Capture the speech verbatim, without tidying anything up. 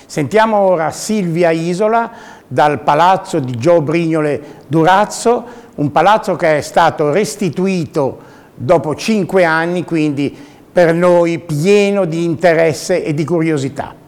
Sentiamo ora Silvia Isola dal palazzo di Gio Brignole Durazzo, un palazzo che è stato restituito dopo cinque anni, quindi per noi pieno di interesse e di curiosità.